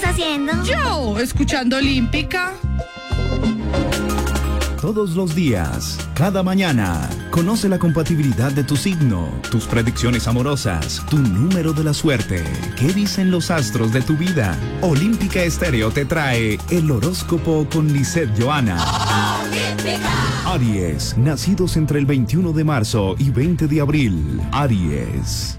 haciendo? Yo, escuchando Olímpica. Todos los días, cada mañana, conoce la compatibilidad de tu signo, tus predicciones amorosas, tu número de la suerte. ¿Qué dicen los astros de tu vida? Olímpica Estéreo te trae el horóscopo con Lisette Johanna. ¡Olímpica! Aries, nacidos entre el 21 de marzo y 20 de abril. Aries.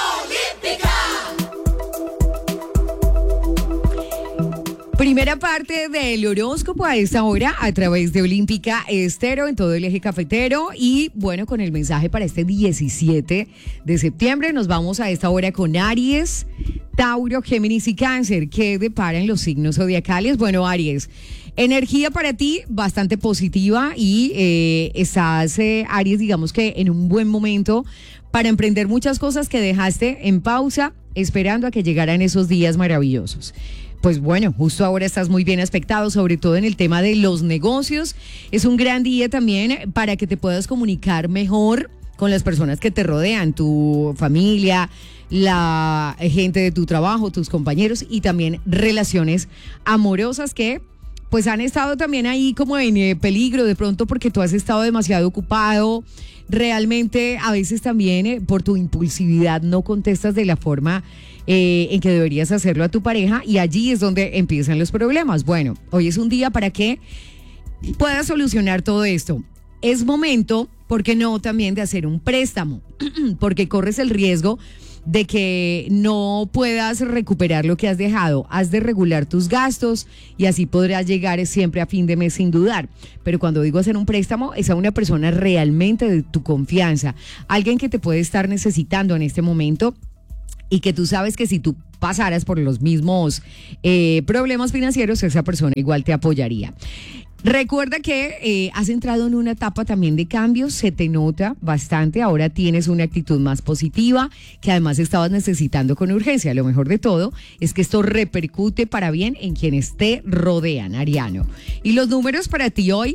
Primera parte del horóscopo a esta hora a través de Olímpica Estéreo en todo el eje cafetero y bueno, con el mensaje para este 17 de septiembre nos vamos a esta hora con Aries, Tauro, Géminis y Cáncer. ¿Qué deparan los signos zodiacales? Bueno, Aries, energía para ti bastante positiva y estás, Aries, digamos que en un buen momento para emprender muchas cosas que dejaste en pausa esperando a que llegaran esos días maravillosos. Pues bueno, justo ahora estás muy bien aspectado, sobre todo en el tema de los negocios. Es un gran día también para que te puedas comunicar mejor con las personas que te rodean, tu familia, la gente de tu trabajo, tus compañeros y también relaciones amorosas que pues han estado también ahí como en peligro de pronto porque tú has estado demasiado ocupado. Realmente a veces también por tu impulsividad no contestas de la forma en que deberías hacerlo a tu pareja y allí es donde empiezan los problemas. Bueno, hoy es un día para que puedas solucionar todo esto. Es momento, ¿por qué no?, también de hacer un préstamo, porque corres el riesgo de que no puedas recuperar lo que has dejado. Has de regular tus gastos y así podrás llegar siempre a fin de mes sin dudar. Pero cuando digo hacer un préstamo, es a una persona realmente de tu confianza, alguien que te puede estar necesitando en este momento y que tú sabes que si tú pasaras por los mismos problemas financieros, esa persona igual te apoyaría. Recuerda que has entrado en una etapa también de cambios, se te nota bastante, ahora tienes una actitud más positiva, que además estabas necesitando con urgencia. Lo mejor de todo es que esto repercute para bien en quienes te rodean, Ariano. Y los números para ti hoy,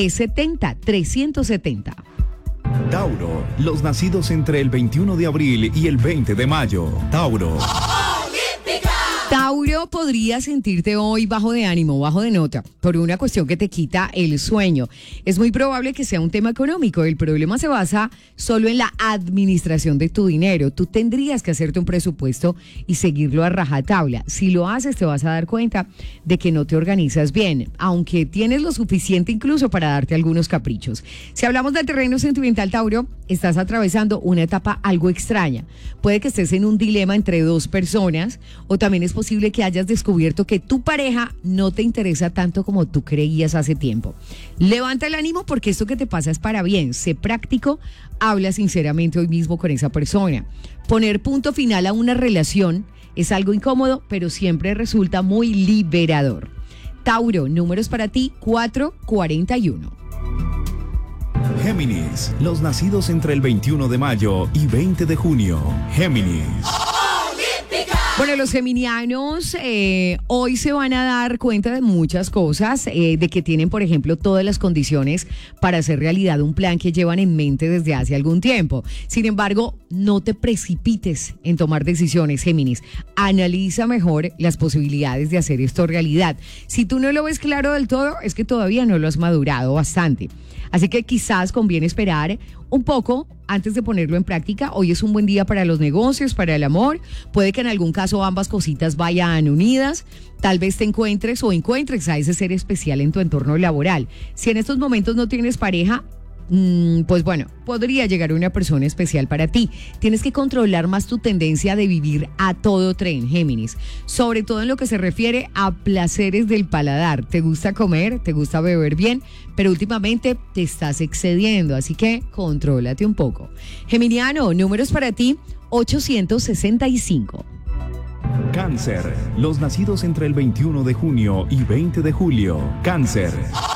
370. Tauro, los nacidos entre el 21 de abril y el 20 de mayo. Tauro. Tauro, podrías sentirte hoy bajo de ánimo, bajo de nota, por una cuestión que te quita el sueño. Es muy probable que sea un tema económico. El problema se basa solo en la administración de tu dinero. Tú tendrías que hacerte un presupuesto y seguirlo a rajatabla. Si lo haces, te vas a dar cuenta de que no te organizas bien, aunque tienes lo suficiente incluso para darte algunos caprichos. Si hablamos del terreno sentimental, Tauro, estás atravesando una etapa algo extraña. Puede que estés en un dilema entre dos personas o también es posible que hayas descubierto que tu pareja no te interesa tanto como tú creías hace tiempo. Levanta el ánimo porque esto que te pasa es para bien. Sé práctico, habla sinceramente hoy mismo con esa persona. Poner punto final a una relación es algo incómodo, pero siempre resulta muy liberador. Tauro, números para ti, 441. Géminis, los nacidos entre el 21 de mayo y 20 de junio. Géminis. Bueno, los geminianos hoy se van a dar cuenta de muchas cosas, de que tienen, por ejemplo, todas las condiciones para hacer realidad un plan que llevan en mente desde hace algún tiempo. Sin embargo, no te precipites en tomar decisiones, Géminis. Analiza mejor las posibilidades de hacer esto realidad. Si tú no lo ves claro del todo, es que todavía no lo has madurado bastante. Así que quizás conviene esperar un poco antes de ponerlo en práctica. Hoy es un buen día para los negocios, para el amor. Puede que en algún caso ambas cositas vayan unidas. Tal vez te encuentres o encuentres a ese ser especial en tu entorno laboral. Si en estos momentos no tienes pareja, pues bueno, podría llegar una persona especial para ti. Tienes que controlar más tu tendencia de vivir a todo tren, Géminis, sobre todo en lo que se refiere a placeres del paladar. Te gusta comer, te gusta beber bien, pero últimamente te estás excediendo, así que contrólate un poco. Geminiano, números para ti, 865. Cáncer, los nacidos entre el 21 de junio y 20 de julio. Cáncer.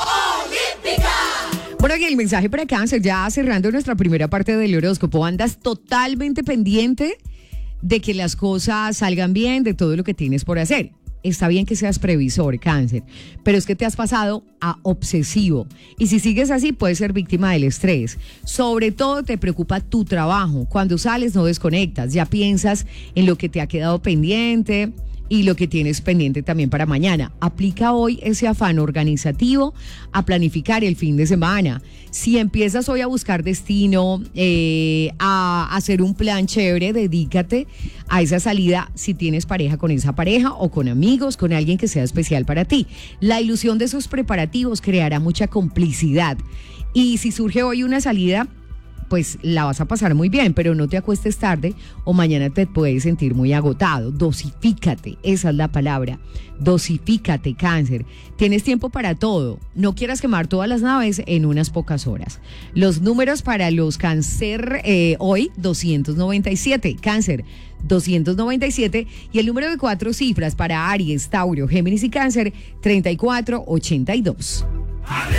Bueno, aquí el mensaje para Cáncer, ya cerrando nuestra primera parte del horóscopo. Andas totalmente pendiente de que las cosas salgan bien, de todo lo que tienes por hacer. Está bien que seas previsor, Cáncer, pero es que te has pasado a obsesivo. Y si sigues así, puedes ser víctima del estrés. Sobre todo te preocupa tu trabajo. Cuando sales no desconectas, ya piensas en lo que te ha quedado pendiente, y lo que tienes pendiente también para mañana. Aplica hoy ese afán organizativo a planificar el fin de semana. Si empiezas hoy a buscar destino, a hacer un plan chévere, dedícate a esa salida si tienes pareja, con esa pareja o con amigos, con alguien que sea especial para ti. La ilusión de esos preparativos creará mucha complicidad. Y si surge hoy una salida, pues la vas a pasar muy bien, pero no te acuestes tarde o mañana te puedes sentir muy agotado. Dosifícate, esa es la palabra. Dosifícate, Cáncer. Tienes tiempo para todo. No quieras quemar todas las naves en unas pocas horas. Los números para los Cáncer hoy, 297. Cáncer, 297. Y el número de 4 cifras para Aries, Tauro, Géminis y Cáncer, 3482.